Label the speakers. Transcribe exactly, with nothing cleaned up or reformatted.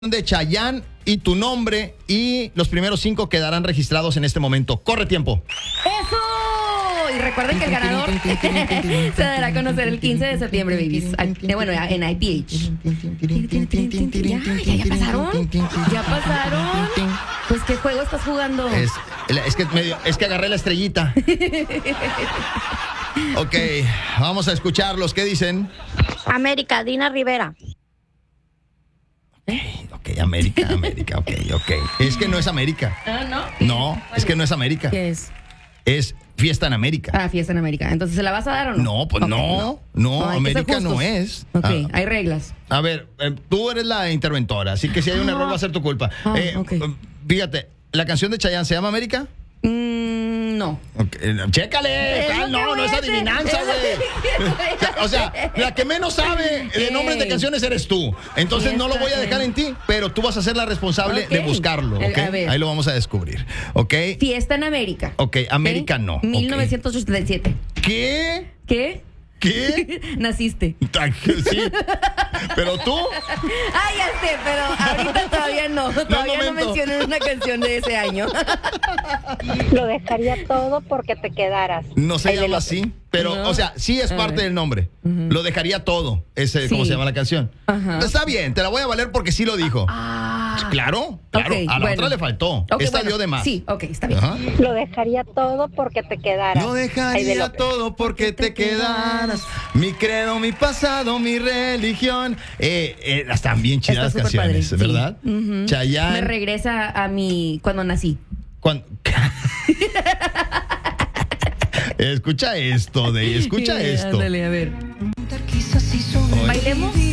Speaker 1: de Chayanne y tu nombre, y los primeros cinco quedarán registrados en este momento. Corre tiempo.
Speaker 2: ¡Eso! Y recuerden que el ganador se dará a conocer el quince de septiembre, babies. Eh, Bueno, en I P H. ¿Ya, ya, ya pasaron? ¿Ya pasaron? Pues, ¿qué juego estás jugando?
Speaker 1: Es, es, que, medio, es que agarré la estrellita. Ok, vamos a escucharlos. ¿Qué dicen?
Speaker 3: América, Dina Rivera.
Speaker 1: Ok, América, América, ok, ok. Es que no es América.
Speaker 2: Ah, ¿no?
Speaker 1: No, es que no es América.
Speaker 2: ¿Qué es?
Speaker 1: Es Fiesta en América.
Speaker 2: Ah, Fiesta en América. Entonces, ¿se la vas a dar o no?
Speaker 1: No, pues
Speaker 2: okay,
Speaker 1: no, no,
Speaker 2: no hay
Speaker 1: América
Speaker 2: que ser
Speaker 1: no
Speaker 2: justos.
Speaker 1: es.
Speaker 2: Ok,
Speaker 1: Ah,
Speaker 2: hay reglas.
Speaker 1: a ver, eh, tú eres la interventora, así que si hay un
Speaker 2: Ah.
Speaker 1: error va a ser tu culpa.
Speaker 2: Ah,
Speaker 1: Eh,
Speaker 2: ok.
Speaker 1: eh, Fíjate, la canción de Chayanne se llama América.
Speaker 2: Mm, no.
Speaker 1: Ok, eh, chécale.
Speaker 2: Es
Speaker 1: Ah,
Speaker 2: lo que
Speaker 1: no,
Speaker 2: voy
Speaker 1: no
Speaker 2: a
Speaker 1: es
Speaker 2: hacer.
Speaker 1: adivinanza,
Speaker 2: Es lo
Speaker 1: güey.
Speaker 2: que-
Speaker 1: O sea, la que menos sabe de nombres de
Speaker 2: Ey.
Speaker 1: canciones eres tú. Entonces no lo voy a dejar en ti, pero tú vas a ser la responsable
Speaker 2: Ok.
Speaker 1: de buscarlo, ¿ok?
Speaker 2: A ver.
Speaker 1: Ahí lo vamos a descubrir, ¿ok?
Speaker 2: Fiesta en América.
Speaker 1: Ok, América no. ok.
Speaker 2: mil novecientos ochenta y siete.
Speaker 1: ¿Qué?
Speaker 2: ¿Qué?
Speaker 1: ¿Qué?
Speaker 2: Naciste.
Speaker 1: Sí. Pero tú,
Speaker 2: Ah, ya sé, pero ahorita todavía no. Todavía no
Speaker 1: momento.
Speaker 2: mencioné una canción de ese año.
Speaker 3: Lo dejaría todo porque te quedaras.
Speaker 1: no se
Speaker 3: Ay, de
Speaker 1: llama
Speaker 3: López.
Speaker 1: así, pero,
Speaker 2: No.
Speaker 1: o sea, sí es
Speaker 2: A
Speaker 1: parte
Speaker 2: ver.
Speaker 1: del nombre. Lo dejaría todo, ese, ¿cómo
Speaker 2: Sí.
Speaker 1: se llama la canción?
Speaker 2: Ajá.
Speaker 1: Está bien, te la voy a valer porque sí lo dijo.
Speaker 2: Ah.
Speaker 1: Claro, claro.
Speaker 2: Ok,
Speaker 1: a la
Speaker 2: bueno.
Speaker 1: otra le faltó.
Speaker 2: Ok,
Speaker 1: Esta
Speaker 2: bueno.
Speaker 1: dio de más.
Speaker 2: Sí, ok, está bien.
Speaker 1: Ajá.
Speaker 3: Lo dejaría todo porque te quedaras.
Speaker 1: Lo
Speaker 3: Ay, de
Speaker 1: dejaría
Speaker 3: López.
Speaker 1: todo porque te quedaras. Mi credo, mi pasado, mi religión. Eh, eh, están bien chidas
Speaker 2: Está
Speaker 1: las
Speaker 2: súper
Speaker 1: canciones,
Speaker 2: padre, sí.
Speaker 1: ¿verdad?
Speaker 2: Ujú.
Speaker 1: Chayanne.
Speaker 2: Me regresa a mi cuando nací.
Speaker 1: cuan- Escucha esto, de escucha
Speaker 2: Eh,
Speaker 1: esto.
Speaker 2: Ándale, a ver.
Speaker 1: Oye.
Speaker 2: Bailemos.